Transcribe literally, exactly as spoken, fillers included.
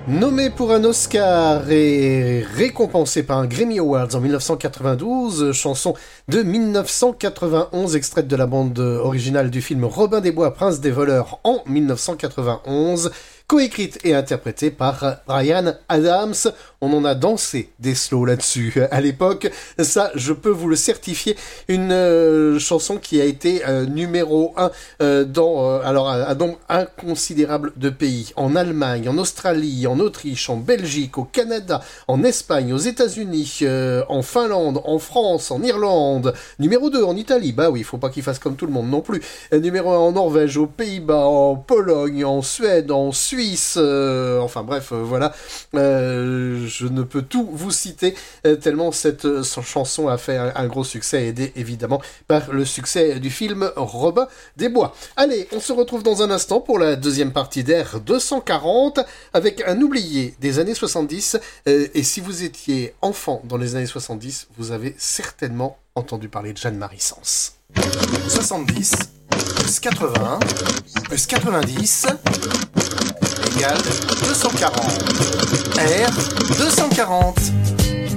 Nommé pour un Oscar et récompensé par un Grammy Awards en dix-neuf cent quatre-vingt-douze, chanson de dix-neuf cent quatre-vingt-onze, extraite de la bande originale du film Robin des Bois, Prince des voleurs en dix-neuf cent quatre-vingt-onze, coécrite et interprétée par Bryan Adams. On en a dansé des slows là-dessus à l'époque, ça je peux vous le certifier, une euh, chanson qui a été euh, numéro un euh, dans euh, alors un nombre inconsidérable de pays, en Allemagne, en Australie, en Autriche, en Belgique, au Canada, en Espagne, aux États-Unis, euh, en Finlande, en France, en Irlande, numéro deux en Italie, bah oui, il faut pas qu'il fasse comme tout le monde non plus, euh, numéro un en Norvège, aux Pays-Bas, en Pologne, en Suède, en Suisse, euh, enfin bref, euh, voilà, euh, je ne peux tout vous citer, euh, tellement cette euh, chanson a fait un, un gros succès, aidé évidemment par le succès du film Robin des Bois. Allez, on se retrouve dans un instant pour la deuxième partie d'Air deux cent quarante, avec un oublié des années soixante-dix, euh, et si vous étiez enfant dans les années soixante-dix, vous avez certainement entendu parler de Jeanne-Marie Sens. soixante-dix plus quatre-vingts plus quatre-vingt-dix égale deux cent quarante. R deux cent quarante.